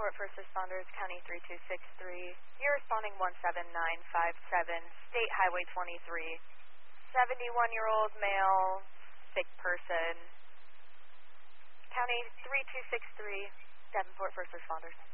Davenport First Responders, County 3263. You're responding 17957, State Highway 23. 71-year-old male, sick person. County 3263, Davenport First Responders.